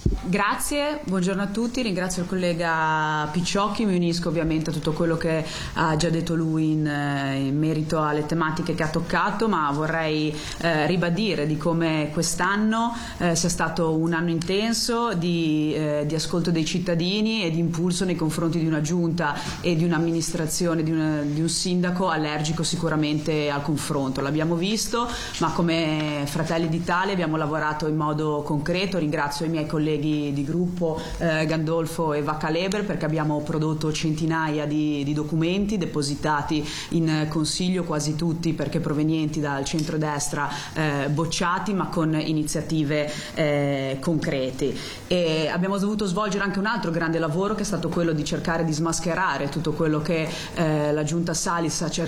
Grazie, buongiorno a tutti, ringrazio il collega Picciocchi, mi unisco ovviamente a tutto quello che ha già detto lui in merito alle tematiche che ha toccato, ma vorrei ribadire di come quest'anno sia stato un anno intenso di ascolto dei cittadini e di impulso nei confronti di una giunta e di un'amministrazione, di un sindaco allergico sicuramente al confronto. L'abbiamo visto, ma come Fratelli d'Italia abbiamo lavorato in modo concreto. Ringrazio i miei colleghi di gruppo Gandolfo e Vaccaleber, perché abbiamo prodotto centinaia di documenti depositati in Consiglio, quasi tutti perché provenienti dal centrodestra, bocciati ma con iniziative concrete. E abbiamo dovuto svolgere anche un altro grande lavoro, che è stato quello di cercare di smascherare tutto quello che la giunta Salis ha cercato